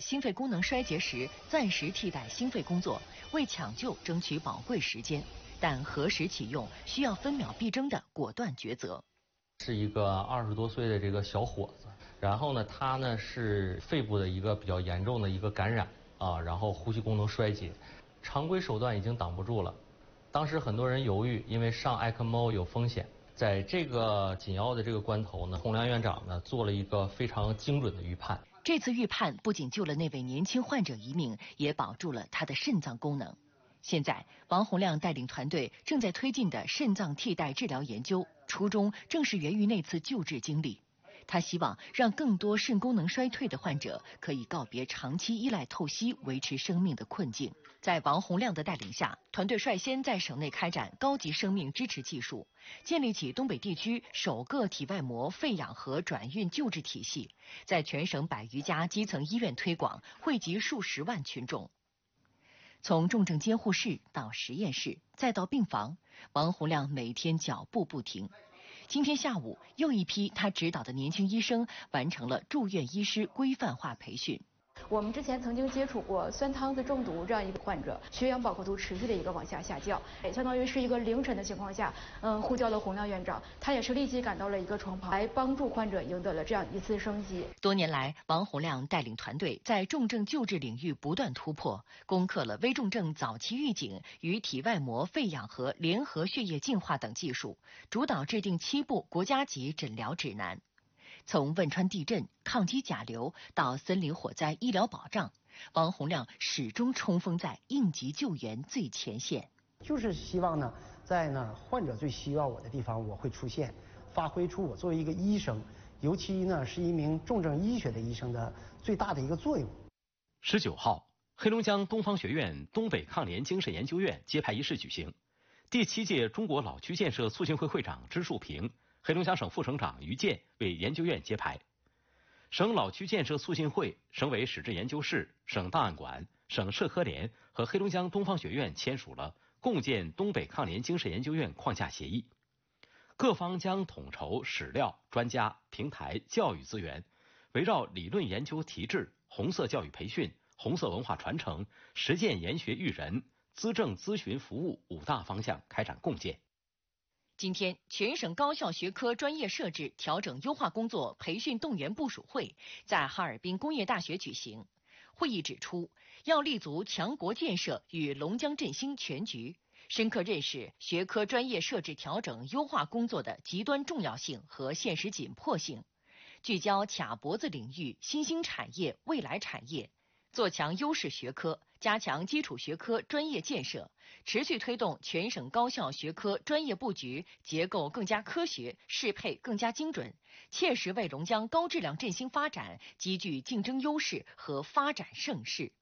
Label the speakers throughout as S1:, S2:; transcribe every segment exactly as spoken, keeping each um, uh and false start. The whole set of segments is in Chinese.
S1: 心肺功能衰竭时暂时替代心肺工作，为抢救争取宝贵时间。但何时启用，需要分秒必争的果断抉择。
S2: 是一个二十多岁的这个小伙子，然后呢，他呢是肺部的一个比较严重的一个感染啊，然后呼吸功能衰竭，常规手段已经挡不住了。当时很多人犹豫，因为上埃克莫有风险。在这个紧要的这个关头呢，洪亮院长呢做了一个非常精准的预判。
S1: 这次预判不仅救了那位年轻患者一命，也保住了他的肾脏功能。现在，王洪亮带领团队正在推进的肾脏替代治疗研究，初衷正是源于那次救治经历。他希望让更多肾功能衰退的患者可以告别长期依赖透析维持生命的困境。在王洪亮的带领下，团队率先在省内开展高级生命支持技术，建立起东北地区首个体外膜肺氧核转运救治体系，在全省百余家基层医院推广，惠及数十万群众。从重症监护室到实验室，再到病房，王洪亮每天脚步不停。今天下午，又一批他指导的年轻医生完成了住院医师规范化培训。
S3: 我们之前曾经接触过酸汤子中毒这样一个患者，血氧饱和度持续的一个往下下降，也相当于是一个凌晨的情况下，嗯，呼叫了洪亮院长，他也是立即赶到了一个床旁，来帮助患者赢得了这样一次生机。
S1: 多年来，王洪亮带领团队在重症救治领域不断突破，攻克了危重症早期预警与体外膜肺氧核联合血液净化等技术，主导制定七部国家级诊疗指南。从汶川地震、抗击甲流到森林火灾医疗保障，王洪亮始终冲锋在应急救援最前线。
S4: 就是希望呢，在呢患者最需要我的地方，我会出现，发挥出我作为一个医生，尤其呢是一名重症医学的医生的最大的一个作用。
S5: 十九号，黑龙江东方学院东北抗联精神研究院揭牌仪式举行，第七届中国老区建设促进会会长支树平、黑龙江省副省长于健为研究院揭牌。省老区建设促进会、省委史志研究室、省档案馆、省社科联和黑龙江东方学院签署了共建东北抗联精神研究院框架协议，各方将统筹史料、专家、平台、教育资源，围绕理论研究提质、红色教育培训、红色文化传承、实践研学育人、资政咨询服务五大方向开展共建。
S1: 今天，全省高校学科专业设置调整优化工作培训动员部署会在哈尔滨工业大学举行。会议指出，要立足强国建设与龙江振兴全局，深刻认识学科专业设置调整优化工作的极端重要性和现实紧迫性，聚焦卡脖子领域新兴产业、未来产业，做强优势学科，加强基础学科专业建设，持续推动全省高校学科专业布局结构更加科学，适配更加精准，切实为龙江高质量振兴发展积聚竞争优势和发展盛世。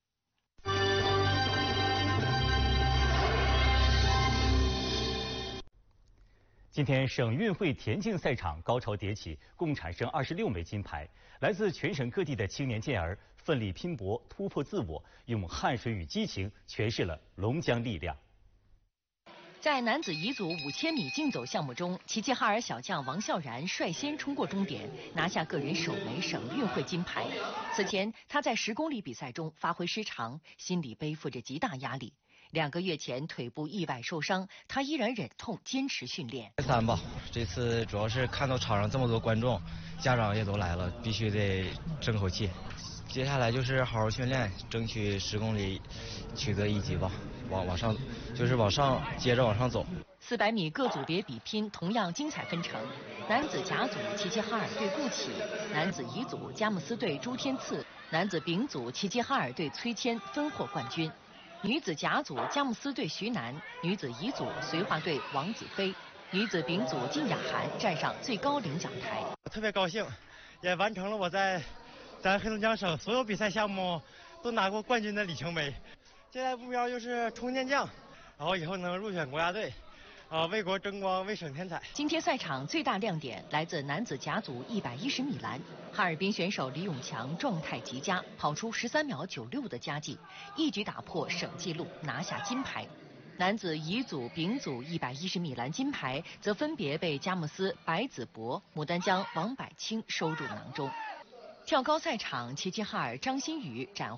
S6: 今天，省运会田径赛场高潮迭起，共产生二十六枚金牌。来自全省各地的青年健儿奋力拼搏，突破自我，用汗水与激情诠释了龙江力量。
S1: 在男子乙组五千米竞走项目中，齐齐哈尔小将王笑然率先冲过终点，拿下个人首枚省运会金牌。此前，他在十公里比赛中发挥失常，心里背负着极大压力。两个月前腿部意外受伤，他依然忍痛坚持训练。
S7: 三吧，这次主要是看到场上这么多观众，家长也都来了，必须得争口气。接下来就是好好训练，争取十公里取得一级吧，往往上就是往上接着往上走。
S1: 四百米各组别比拼同样精彩纷呈，男子甲组齐齐哈尔队顾启，男子乙组佳木斯队朱天赐，男子丙组齐齐哈尔队崔谦分获冠军。女子甲组佳木斯队徐楠，女子乙组绥化队王子飞，女子丙组金雅涵站上最高领奖台。
S8: 我特别高兴，也完成了我在咱黑龙江省所有比赛项目都拿过冠军的里程碑。现在目标就是冲健将，然后以后能入选国家队，啊，为国争光，为省添彩。
S1: 今天赛场最大亮点来自男子甲组一百一十米栏，哈尔滨选手李永强状态极佳，跑出十三秒九六的佳绩，一举打破省纪录，拿下金牌。男子乙组、丙组一百一十米栏金牌则分别被佳木斯白子博、牡丹江王柏清收入囊中。跳高赛场，齐齐哈尔张馨予斩